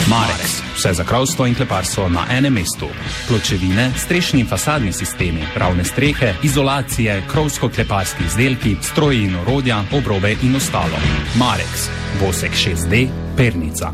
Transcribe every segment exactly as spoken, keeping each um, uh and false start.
Marex, vse za kravstvo in kleparstvo na enem mestu. Pločevine, strešni in fasadni sistemi, ravne strehe, izolacije, krovsko-kleparski izdelki, stroji in orodja, obrobe in ostalo. Marex, Vosek šest D, Pernica.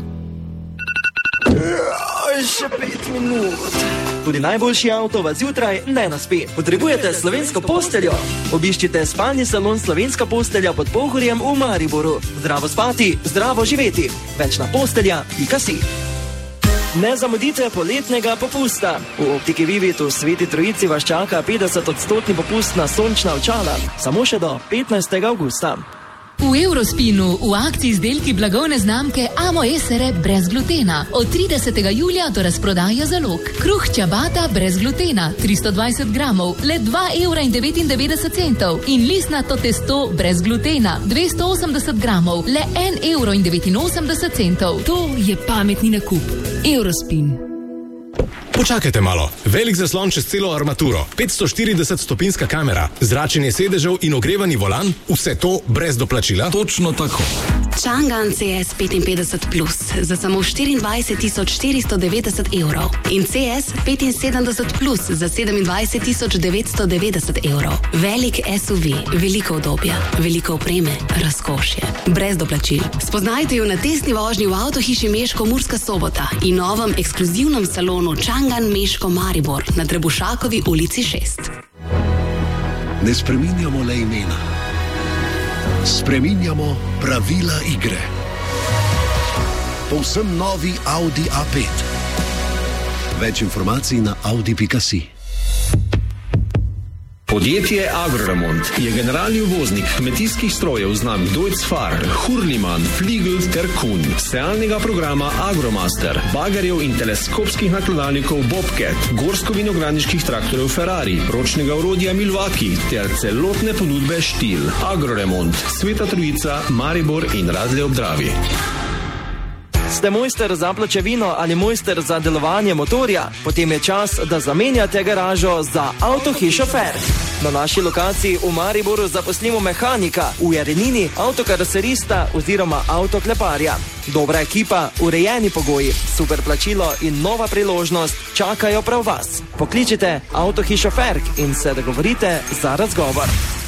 Še pet minut. Tudi najboljši avto vas zjutraj ne naspe. Potrebujete slovensko posteljo? Obiščite spalni salon Slovenska postelja pod Pohorjem v Mariboru. Zdravo spati, zdravo živeti. Večna postelja pika si. Ne zamudite poletnega popusta. V Optiki Vivit v Sveti Trojici vas čaka petdeset odstotni popust na sončna očala. Samo še do petnajstega avgusta. V Eurospinu v akciji izdelki blagovne znamke Amo Esere brez glutena. Od tridesetega julija do razprodaje zalog. Kruh ciabatta brez glutena, tristo dvajset gramov, le dva evra in devetindevetdeset centov. In listnato testo brez glutena, dvesto osemdeset gramov, le en evro in devetinosemdeset centov. To je pametni nakup. Eurospin. Počakajte malo. Velik zaslon čez celo armaturo, petsto štirideset stopinska kamera, zračenje sedežev in ogrevani volan, vse to brez doplačila? Točno tako. Changan C S petinpetdeset plus za samo štiriindvajset tisoč štiristo devetdeset evrov in C S petinsedemdeset plus za sedemindvajset tisoč devetsto devetdeset evrov. Velik S U V, veliko udobja, veliko opreme, razkošje, brez doplačil. Spoznajte jo na testni vožnji v avtohiši Meško Murska Sobota in novem ekskluzivnem salonu Changan Meško Maribor na Trebušakovi ulici šest. Ne spreminjamo le imena. Spreminjamo pravila igre. Povsem novi Audi A pet. Več informacij na audi pika si. Podjetje Agroremont je generalni uvoznik kmetijskih strojev znamk Deutz-Fahr, Hurlimann, Fliegl ter Kuhn, sejalnega programa Agromaster, bagarjev in teleskopskih nakladalnikov Bobcat, gorsko-vinogradniških traktorjev Ferrari, ročnega orodja Milwaukee ter celotne ponudbe Stihl. Agroremont, Sveta Trojica, Maribor in Radlje ob Dravi. Ste mojster za pločevino ali mojster za delovanje motorja? Potem je čas, da zamenjate garažo za avtohišo Ferk. Na naši lokaciji v Mariboru zaposlimo mehanika, v Jarenini avtokaroserista oziroma avtokleparja. Dobra ekipa, urejeni pogoji, super plačilo in nova priložnost čakajo prav vas. Pokličite avtohišo Ferk in se dogovorite za razgovor.